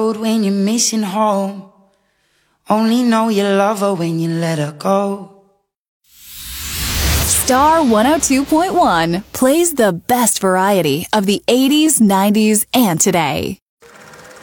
road when you're missing home. Only know you love her when you let her go. Star 102.1 plays the best variety of the 80s, 90s, and today.